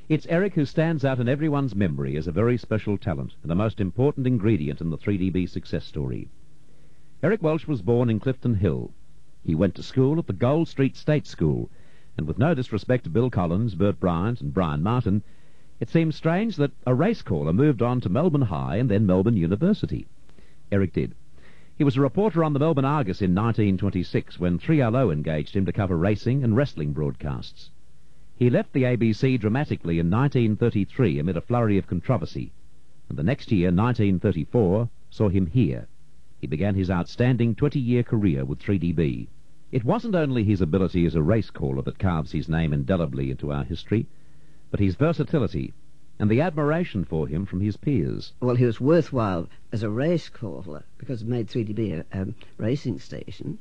It's Eric who stands out in everyone's memory as a very special talent and a most important ingredient in the 3DB success story. Eric Welsh was born in Clifton Hill. He went to school at the Gold Street State School, and with no disrespect to Bill Collins, Bert Bryant and Brian Martin, it seems strange that a race caller moved on to Melbourne High and then Melbourne University. Eric did. He was a reporter on the Melbourne Argus in 1926 when 3LO engaged him to cover racing and wrestling broadcasts. He left the ABC dramatically in 1933 amid a flurry of controversy, and the next year, 1934, saw him here. He began his outstanding 20-year career with 3DB. It wasn't only his ability as a race caller that carves his name indelibly into our history, but his versatility and the admiration for him from his peers. Well, he was worthwhile as a race caller because it made 3DB a racing station.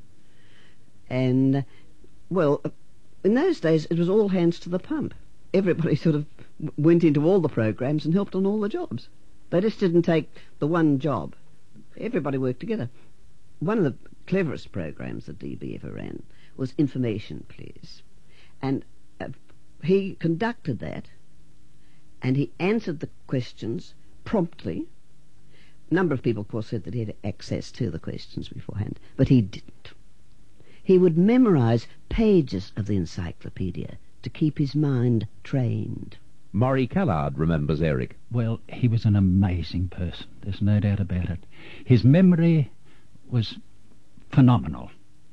And, well, in those days, it was all hands to the pump. Everybody sort of went into all the programs and helped on all the jobs. They just didn't take the one job. Everybody worked together. One of the cleverest programs that DB ever ran was Information Please. And he conducted that, and he answered the questions promptly. A number of people, of course, said that he had access to the questions beforehand, but he didn't. He would memorize pages of the encyclopedia to keep his mind trained. Maury Callard remembers Eric. Well, he was an amazing person. There's no doubt about it. His memory was phenomenal.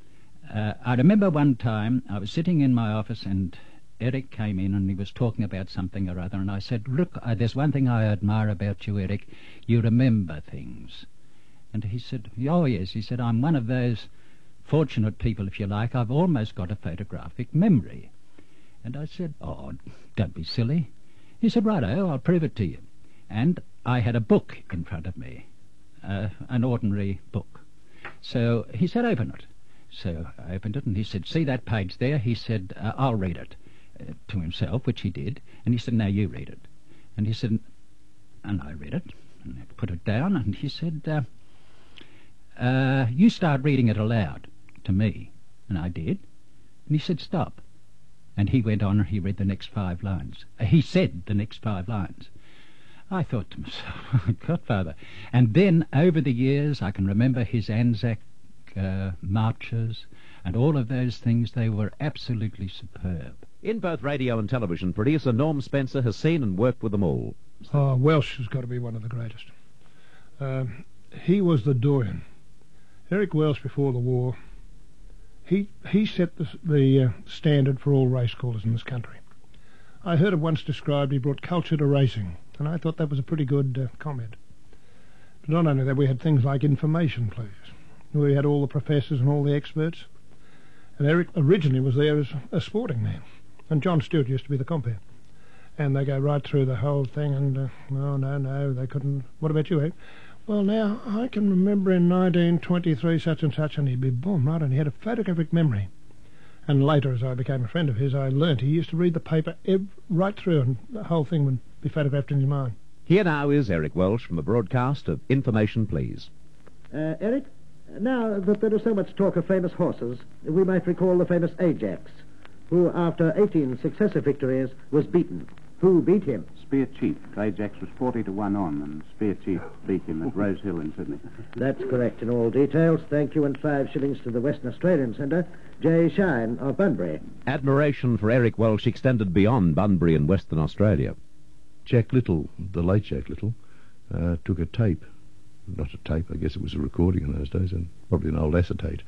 I remember one time I was sitting in my office and Eric came in and he was talking about something or other, and I said, look, there's one thing I admire about you, Eric. You remember things. And he said, oh, yes. He said, I'm one of those fortunate people, if you like. I've almost got a photographic memory. And I said, oh, don't be silly. He said, righto, I'll prove it to you. And I had a book in front of me, an ordinary book. So he said, open it. So I opened it, and he said, see that page there? He said, I'll read it, to himself, which he did. And he said, now you read it. And he said, and I read it, and I put it down, and he said, you start reading it aloud to me. And I did. And he said, stop. And he went on and he read the next 5 lines. He said the next 5 lines. I thought to myself, Godfather. And then over the years, I can remember his Anzac marches and all of those things. They were absolutely superb. In both radio and television, producer Norm Spencer has seen and worked with them all. Oh, Welsh has got to be one of the greatest. He was the doyen. Eric Welsh, before the war, he set the standard for all race callers in this country. I heard him once described, he brought culture to racing, and I thought that was a pretty good comment. But not only that, we had things like Information Please. We had all the professors and all the experts. And Eric originally was there as a sporting man. And John Stewart used to be the compere. And they go right through the whole thing, and no, they couldn't. What about you, Eric? Well, now, I can remember in 1923 such and such, and he'd be boom, right, and he had a photographic memory. And later, as I became a friend of his, I learnt he used to read the paper right through, and the whole thing would be photographed in his mind. Here now is Eric Welsh from a broadcast of Information Please. Eric, now that there is so much talk of famous horses, we might recall the famous Ajax, who, after 18 successive victories, was beaten. Who beat him? Spear Chief. Ajax was 40-1 on, and Spear Chief beat him at Rose Hill in Sydney. That's correct in all details. Thank you, and 5 shillings to the Western Australian Centre. J. Shine of Bunbury. Admiration for Eric Welsh extended beyond Bunbury and Western Australia. Jack Little, the late Jack Little, took a tape. Not a tape, I guess it was a recording in those days, and probably an old acetate,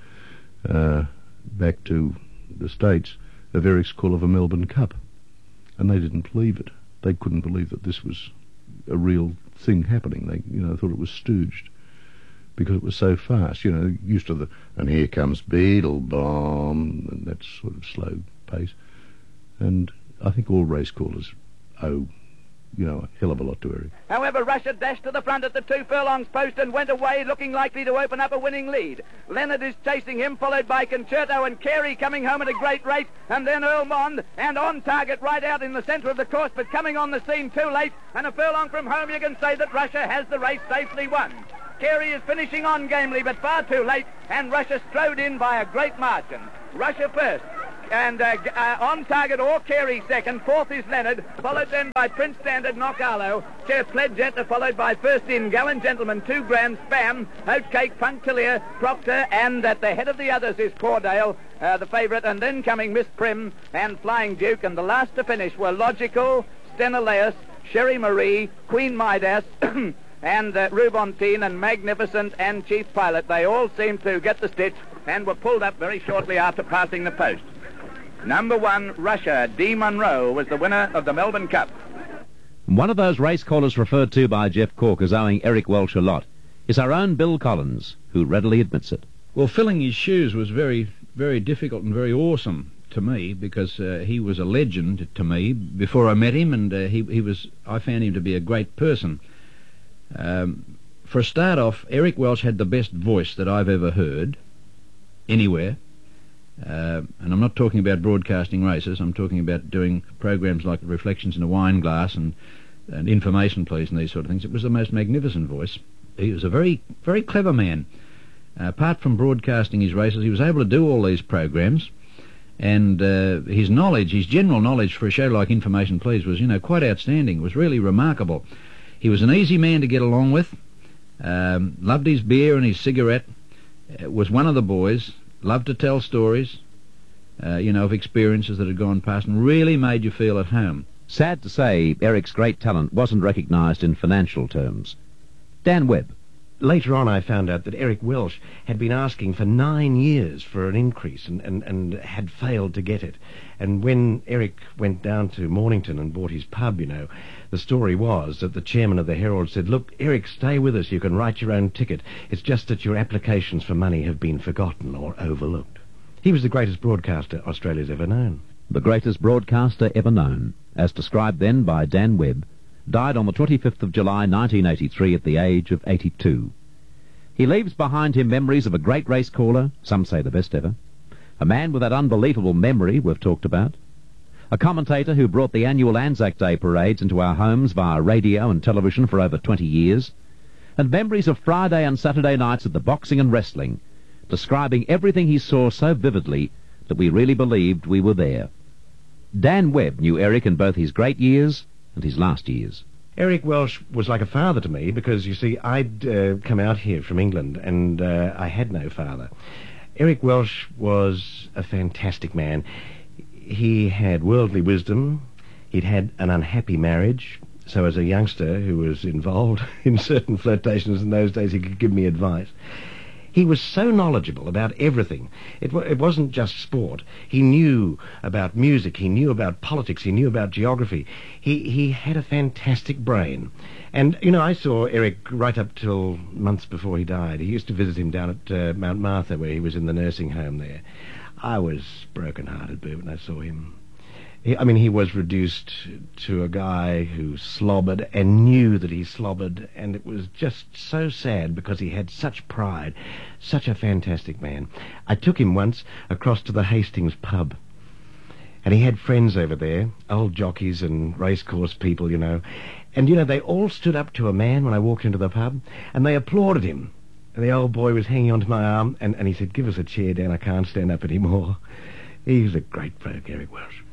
back to the States of Eric's call of a Melbourne Cup. And they didn't believe it. They couldn't believe that this was a real thing happening. They, thought it was stooged because it was so fast. Used to and here comes Beetle Bomb, and that sort of slow pace. And I think all race callers owe, a hell of a lot to Eric. However, Russia dashed to the front at the 2 furlongs post and went away, looking likely to open up a winning lead. Leonard is chasing him, followed by Concerto and Carey coming home at a great rate, and then Earl Mond, and on target right out in the centre of the course, but coming on the scene too late, and a furlong from home you can say that Russia has the race safely won. Carey is finishing on gamely, but far too late, and Russia strode in by a great margin. Russia first, On Target or Carey second. Fourth is Leonard, followed then by Prince Standard, Knock Arlo, Chair Pledgetta, followed by first in Gallant Gentleman, 2 grand Spam, Oatcake, Punctilier, Proctor, and at the head of the others is Cordale, the favourite, and then coming Miss Prim and Flying Duke, and the last to finish were Logical, Stenilaus, Sherry Marie, Queen Midas, and Rubontine and Magnificent and Chief Pilot. They all seemed to get the stitch and were pulled up very shortly after passing the post. Number 1, Russia, D. Monroe, was the winner of the Melbourne Cup. One of those race callers referred to by Jeff Cork as owing Eric Welsh a lot is our own Bill Collins, who readily admits it. Well, filling his shoes was very, very difficult and very awesome to me, because he was a legend to me before I met him, and I found him to be a great person. For a start off, Eric Welsh had the best voice that I've ever heard anywhere. And I'm not talking about broadcasting races. I'm talking about doing programs like Reflections in a Wine Glass and Information Please and these sort of things. It was the most magnificent voice. He was a very, very clever man. Apart from broadcasting his races, he was able to do all these programs, and his knowledge, his general knowledge for a show like Information Please was, quite outstanding. It was really remarkable. He was an easy man to get along with, loved his beer and his cigarette, was one of the boys, loved to tell stories, of experiences that had gone past, and really made you feel at home. Sad to say, Eric's great talent wasn't recognised in financial terms. Dan Webb. Later on I found out that Eric Welsh had been asking for 9 years for an increase and had failed to get it. And when Eric went down to Mornington and bought his pub, the story was that the chairman of the Herald said, "Look, Eric, stay with us. You can write your own ticket. It's just that your applications for money have been forgotten or overlooked." He was the greatest broadcaster Australia's ever known. The greatest broadcaster ever known, as described then by Dan Webb, died on the 25th of July 1983 at the age of 82. He leaves behind him memories of a great race caller, some say the best ever, a man with that unbelievable memory we've talked about, a commentator who brought the annual Anzac Day parades into our homes via radio and television for over 20 years, and memories of Friday and Saturday nights at the boxing and wrestling, describing everything he saw so vividly that we really believed we were there. Dan Webb knew Eric in both his great years and his last years. Eric Welsh was like a father to me because, you see, I'd come out here from England and I had no father. Eric Welsh was a fantastic man. He had worldly wisdom. He'd had an unhappy marriage. So as a youngster who was involved in certain flirtations in those days, he could give me advice. He was so knowledgeable about everything. It wasn't just sport. He knew about music. He knew about politics. He knew about geography. He had a fantastic brain. And, I saw Eric right up till months before he died. He used to visit him down at Mount Martha, where he was in the nursing home there. I was broken-hearted, Boo, when I saw him. He was reduced to a guy who slobbered and knew that he slobbered, and it was just so sad because he had such pride, such a fantastic man. I took him once across to the Hastings pub, and he had friends over there, old jockeys and racecourse people, And, they all stood up to a man when I walked into the pub, and they applauded him. And the old boy was hanging onto my arm, and he said, "Give us a chair, Dan, I can't stand up anymore." He was a great bloke, Eric Welsh.